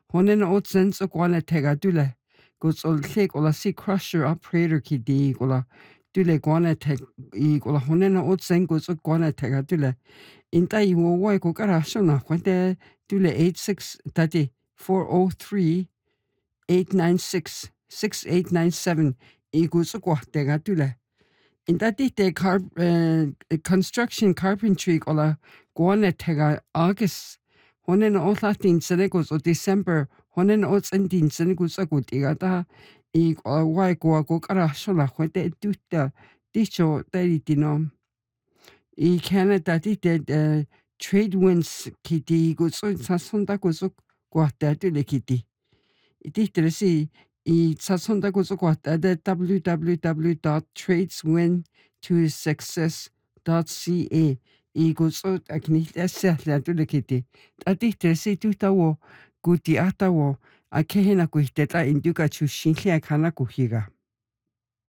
Honen otsen so kwana tega dule. Goes all click or see crusher operator ki di gola dule kwana teg I gola honen otsen goes kwana tega dule. Inta I wo wai ko kara shona kwante dule 8630 896 6897 I goes kwa tega dule. In that the construction carpentry gola kwana tega August. Honen otlatin senegos o December honen otsentin senegus agut igata I wai ko kara shona kwante dutta dicho dino I Canada dite trade winds kiti gusto sa sonda gusto guata dile kiti. Dite si I sa sonda gusto guata de www.tradeswin2success.ca I gusto akni essa la dile kiti. Dite si tutawo guti atawo a kehena kuiteta induka chushinlia kana kuhiga.